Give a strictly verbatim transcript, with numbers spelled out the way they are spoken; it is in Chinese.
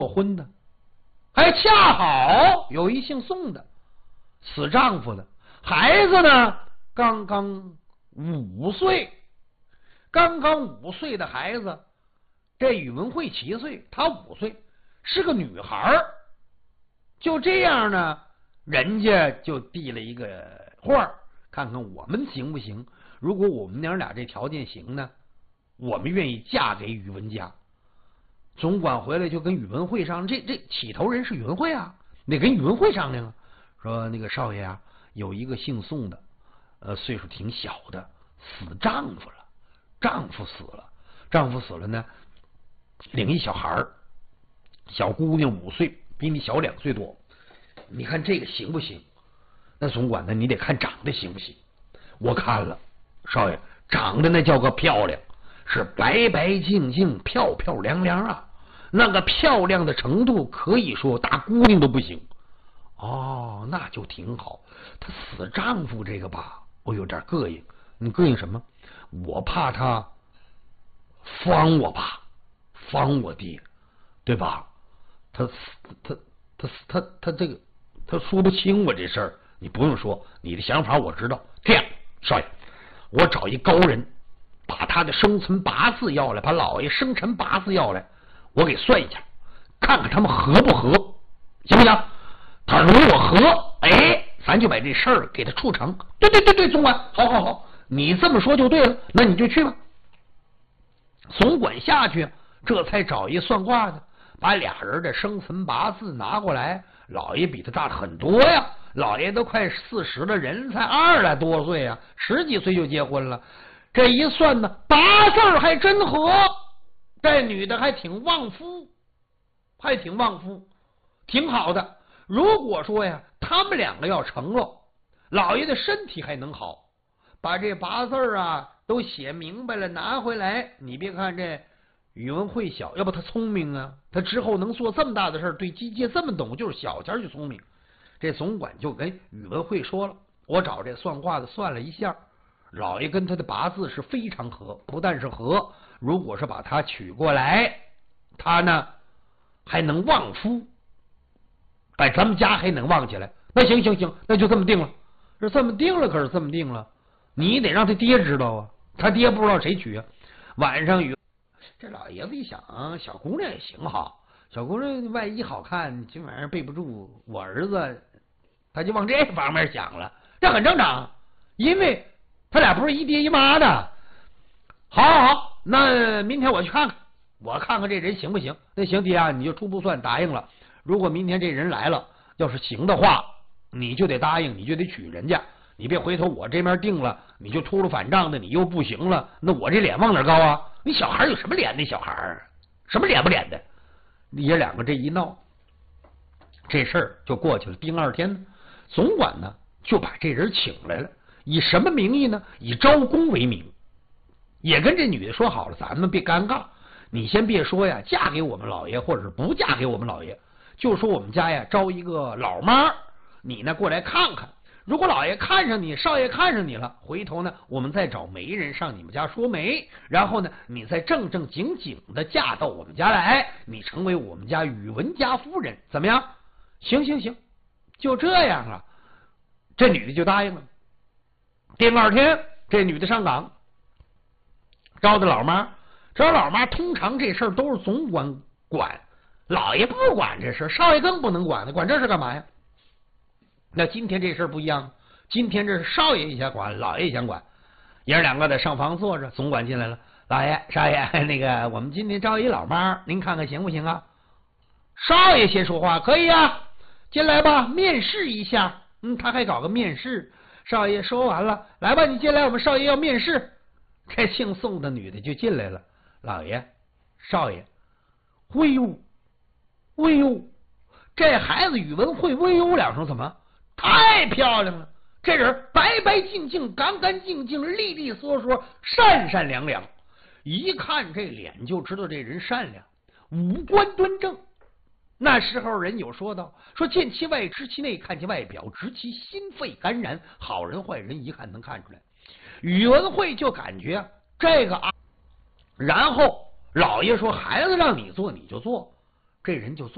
过婚的，还恰好有一姓宋的死丈夫的孩子呢，刚刚五岁，刚刚五岁的孩子，这宇文慧七岁，她五岁，是个女孩。就这样呢，人家就递了一个话，看看我们行不行。如果我们娘俩这条件行呢，我们愿意嫁给宇文家。总管回来就跟宇文慧商量，这这起头人是宇文慧啊，得跟宇文慧商量啊，说那个少爷啊，有一个姓宋的，呃，岁数挺小的，死丈夫了，丈夫死了，丈夫死了呢，领一小孩，小姑娘五岁，比你小两岁多，你看这个行不行？那总管呢，你得看长得行不行？我看了，少爷长得那叫个漂亮，是白白净净、漂漂亮亮啊，那个漂亮的程度，可以说大姑娘都不行。哦，那就挺好。她死丈夫这个吧，我有点膈应。你膈应什么？我怕她方我爸，方我爹，对吧？他他他他他这个他说不清我这事儿，你不用说，你的想法我知道。这样，少爷，我找一高人，把他的生辰八字要来，把老爷生辰八字要来，我给算一下，看看他们合不合，行不行？他如果合，哎，咱就把这事儿给他处成。对对对对，总管，好好好，你这么说就对了，那你就去吧。总管下去，这才找一算卦的，把俩人的生辰八字拿过来。老爷比他大了很多呀，老爷都快四十了，人才二十多岁啊，十几岁就结婚了。这一算呢，八字还真合，这女的还挺旺夫，还挺旺夫，挺好的。如果说呀，他们两个要成了，老爷的身体还能好，把这八字啊都写明白了，拿回来。你别看这宇文慧小，要不他聪明啊，他之后能做这么大的事儿，对机械这么懂，就是小前就聪明。这总管就跟宇文慧说了，我找这算卦的算了一下，老爷跟他的八字是非常合，不但是合，如果是把他娶过来，他呢还能旺夫，把咱们家还能旺起来。那行行行，那就这么定了。是这么定了，可是这么定了，你得让他爹知道啊，他爹不知道谁娶啊。晚上宇这老爷子一想，小姑娘也行哈，小姑娘万一好看，今晚上备不住我儿子，他就往这方面想了，这很正常，因为他俩不是一爹一妈的。好好好，那明天我去看看，我看看这人行不行。那行，爹啊，你就初步算答应了。如果明天这人来了，要是行的话，你就得答应，你就得娶人家。你别回头我这边定了，你就秃噜反账的，你又不行了，那我这脸往哪高啊？你小孩有什么脸？那小孩什么脸不脸的？爷两个这一闹，这事儿就过去了。第二天呢，总管呢就把这人请来了，以什么名义呢？以招工为名，也跟这女的说好了，咱们别尴尬，你先别说呀，嫁给我们老爷，或者是不嫁给我们老爷，就说我们家呀招一个老妈，你呢过来看看。如果老爷看上你，少爷看上你了，回头呢我们再找媒人上你们家说媒，然后呢你再正正经经的嫁到我们家来，你成为我们家宇文家夫人，怎么样？行行行，就这样了。这女的就答应了。第二天这女的上岗，招的老妈，招老妈通常这事儿都是总管管，老爷不管这事，少爷更不能管了，管这事干嘛呀？那今天这事儿不一样，今天这是少爷也想管，老爷也想管。爷儿两个在上房坐着，总管进来了，老爷少爷，那个我们今天招一老妈，您看看行不行啊？少爷先说话，可以啊，进来吧，面试一下。嗯，他还搞个面试。少爷说完了，来吧，你进来，我们少爷要面试。这姓宋的女的就进来了，老爷少爷，哎呦哎呦，这孩子宇文慧哎呦两声，怎么太漂亮了？这人白白净净、干干净净、利利索索、善善良良，一看这脸就知道这人善良，五官端正。那时候人有说道，说见其外知其内，看其外表知其心肺肝然，好人坏人一看能看出来。宇文慧就感觉这个啊，然后老爷说孩子让你做你就做，这人就做。